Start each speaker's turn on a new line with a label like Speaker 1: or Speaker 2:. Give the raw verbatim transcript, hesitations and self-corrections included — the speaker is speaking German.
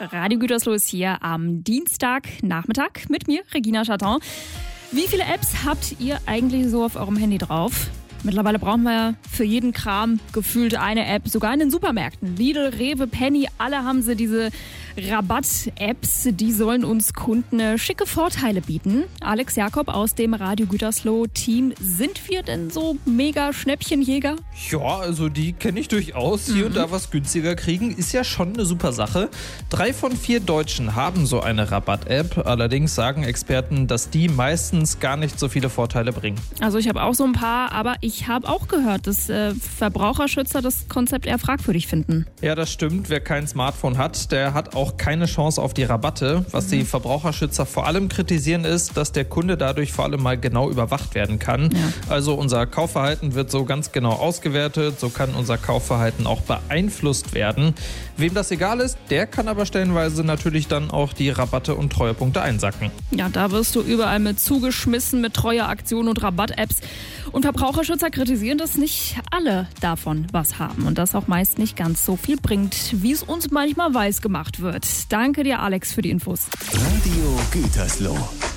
Speaker 1: Radio Gütersloh ist hier am Dienstagnachmittag mit mir, Regina Chaton. Wie viele Apps habt ihr eigentlich so auf eurem Handy drauf? Mittlerweile brauchen wir für jeden Kram gefühlt eine App, sogar in den Supermärkten. Lidl, Rewe, Penny, alle haben sie diese Rabatt-Apps, die sollen uns Kunden schicke Vorteile bieten. Alex Jakob aus dem Radio Gütersloh-Team, sind wir denn so mega Schnäppchenjäger?
Speaker 2: Ja, also die kenne ich durchaus. Hier mhm. und da was günstiger kriegen, ist ja schon eine super Sache. Drei von vier Deutschen haben so eine Rabatt-App. Allerdings sagen Experten, dass die meistens gar nicht so viele Vorteile bringen.
Speaker 1: Also ich habe auch so ein paar, aber ich habe auch gehört, dass äh, Verbraucherschützer das Konzept eher fragwürdig finden.
Speaker 2: Ja, das stimmt. Wer kein Smartphone hat, der hat auch keine Chance auf die Rabatte. Was mhm. die Verbraucherschützer vor allem kritisieren ist, dass der Kunde dadurch vor allem mal genau überwacht werden kann. Ja. Also unser Kaufverhalten wird so ganz genau ausgewertet, so kann unser Kaufverhalten auch beeinflusst werden. Wem das egal ist, der kann aber stellenweise natürlich dann auch die Rabatte und Treuepunkte einsacken.
Speaker 1: Ja, da wirst du überall mit zugeschmissen, mit Treueaktionen und Rabatt-Apps. Und Verbraucherschützer kritisieren, dass nicht alle davon was haben und das auch meist nicht ganz so viel bringt, wie es uns manchmal weiß gemacht wird. Danke dir, Alex, für die Infos.
Speaker 3: Radio Gütersloh.